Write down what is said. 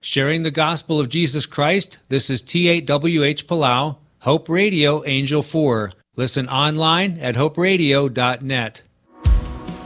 Sharing the gospel of Jesus Christ, this is T8WH Palau, Hope Radio, Angel 4. Listen online at hoperadio.net.